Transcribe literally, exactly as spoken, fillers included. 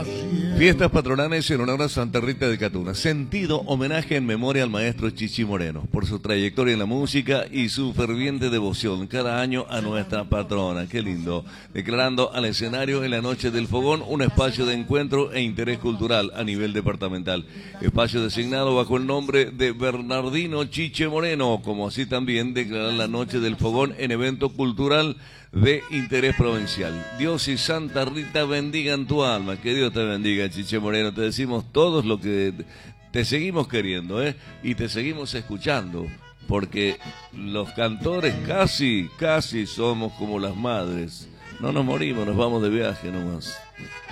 Fiestas patronales en honor a Santa Rita de Catuna. Sentido homenaje en memoria al maestro Chichi Moreno por su trayectoria en la música y su ferviente devoción cada año a nuestra patrona. Qué lindo. Declarando al escenario en la noche del fogón un espacio de encuentro e interés cultural a nivel departamental. Espacio designado bajo el nombre de Bernardino Chiche Moreno, como así también declarar la noche del fogón en evento cultural de interés provincial. Dios y Santa Rita bendigan tu alma. Que Dios te bendiga, Chiche Moreno. Te decimos todos lo que te seguimos queriendo, ¿eh? Y te seguimos escuchando, porque los cantores casi, casi somos como las madres. No nos morimos, nos vamos de viaje nomás.